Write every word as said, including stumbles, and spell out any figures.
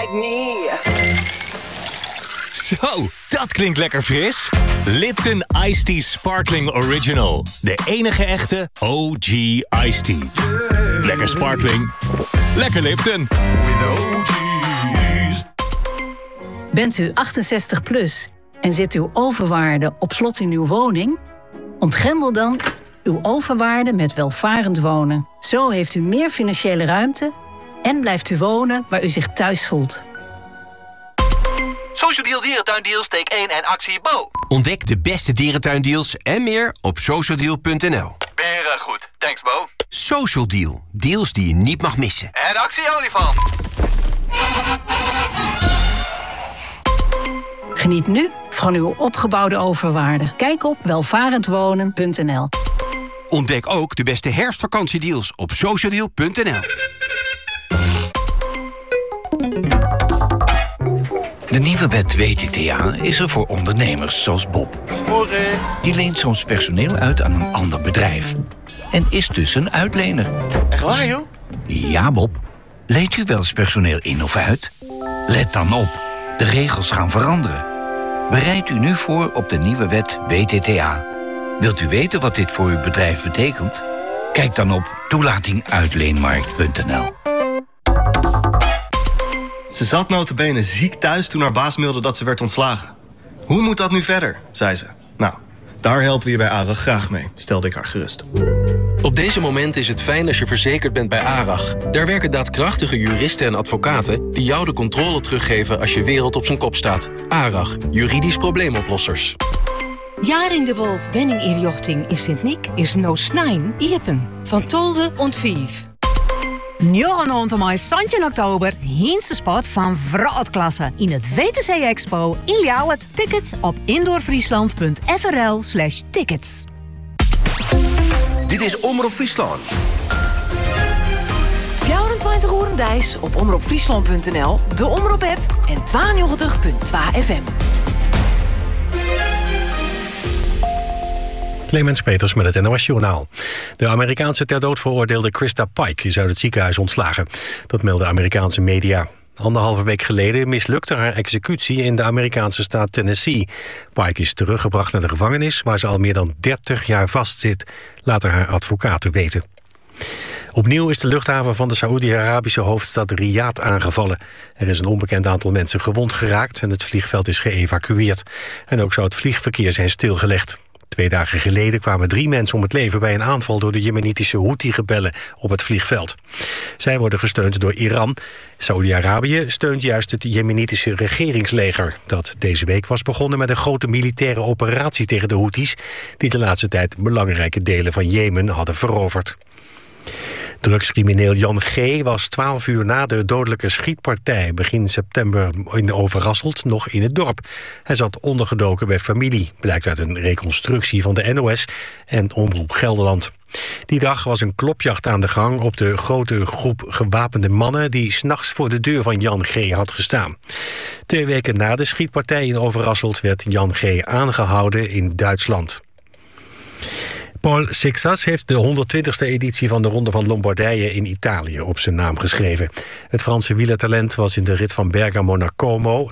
like me. Zo, dat klinkt lekker fris. Lipton Iced Tea Sparkling Original. De enige echte O G Iced Tea. Lekker sparkling. Lekker Lipton. Bent u achtenzestig plus en zit uw overwaarde op slot in uw woning? Ontgrendel dan uw overwaarde met welvarend wonen. Zo heeft u meer financiële ruimte en blijft u wonen waar u zich thuis voelt. Social Deal Dierentuindeals, steek één en actie Bo. Ontdek de beste dierentuindeals en meer op social deal punt n l. Beren goed. Thanks Bo. Social Deal. Deals die je niet mag missen. En actie olifant. Geniet nu van uw opgebouwde overwaarde. Kijk op welvarendwonen punt n l. Ontdek ook de beste herfstvakantiedeals op social deal punt n l. De nieuwe wet W T T A is er voor ondernemers zoals Bob. Morgen. Die leent soms personeel uit aan een ander bedrijf. En is dus een uitlener. Echt waar, joh? Ja, Bob. Leent u wel eens personeel in of uit? Let dan op. De regels gaan veranderen. Bereid u nu voor op de nieuwe wet W T T A. Wilt u weten wat dit voor uw bedrijf betekent? Kijk dan op toelating uitleenmarkt punt n l. Ze zat nota bene ziek thuis toen haar baas mailde dat ze werd ontslagen. Hoe moet dat nu verder, zei ze. Nou, daar helpen we je bij ARAG graag mee, stelde ik haar gerust. Op deze momenten is het fijn als je verzekerd bent bij ARAG. Daar werken daadkrachtige juristen en advocaten die jou de controle teruggeven als je wereld op zijn kop staat. ARAG, juridisch probleemoplossers. Jaring de Wolf Wenning Inrichting in Sint-Nick is no snein iepen. Van tolve ont vijf. Njorgenond om Santje oktober, Heinste spot van Vrootklasse in het W T C Expo in Ljouwert. Tickets op indoorfriesland punt f r l slash tickets. Dit is Omroep Friesland. vierentwintig uur dijs op omroep friesland punt n l, de Omroep-app en tweeënnegentig punt twee F M. Clemens Peters met het N O S-journaal. De Amerikaanse ter dood veroordeelde Krista Pike is uit het ziekenhuis ontslagen. Dat melden Amerikaanse media. Anderhalve week geleden mislukte haar executie in de Amerikaanse staat Tennessee. Pike is teruggebracht naar de gevangenis, waar ze al meer dan dertig jaar vastzit, laten haar advocaten weten. Opnieuw is de luchthaven van de Saoedi-Arabische hoofdstad Riyadh aangevallen. Er is een onbekend aantal mensen gewond geraakt en het vliegveld is geëvacueerd. En ook zou het vliegverkeer zijn stilgelegd. Twee dagen geleden kwamen drie mensen om het leven bij een aanval door de Jemenitische Houthi-rebellen op het vliegveld. Zij worden gesteund door Iran. Saoedi-Arabië steunt juist het Jemenitische regeringsleger, dat deze week was begonnen met een grote militaire operatie tegen de Houthis, die de laatste tijd belangrijke delen van Jemen hadden veroverd. Drugscrimineel Jan G. was twaalf uur na de dodelijke schietpartij begin september in Overrasselt nog in het dorp. Hij zat ondergedoken bij familie, blijkt uit een reconstructie van de N O S en Omroep Gelderland. Die dag was een klopjacht aan de gang op de grote groep gewapende mannen die 's nachts voor de deur van Jan G. had gestaan. Twee weken na de schietpartij in Overrasselt werd Jan G. aangehouden in Duitsland. Paul Sixas heeft de honderdtwintigste editie van de Ronde van Lombardije in Italië op zijn naam geschreven. Het Franse wielertalent was in de rit van Bergamo naar Como